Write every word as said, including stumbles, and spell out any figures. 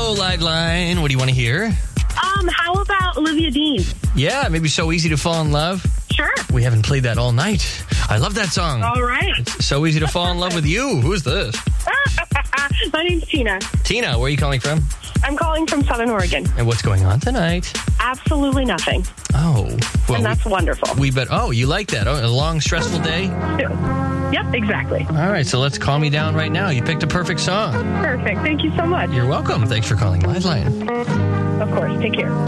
Hello, Liveline. What do you want to hear? Um, how about Olivia Dean? Yeah, maybe So Easy to Fall in Love. Sure. We haven't played that all night. I love that song. All right. It's So Easy to Fall in Love with You. Who's this? My name's Tina. Tina, where are you calling from? I'm calling from Southern Oregon. And what's going on tonight? Absolutely nothing. Oh. Well, and that's we, wonderful. We bet. Oh, you like that? Oh, a long, stressful day? Yep, exactly. All right, so let's calm me down right now. You picked a perfect song. Perfect. Thank you so much. You're welcome. Thanks for calling Liveline. Of course. Take care.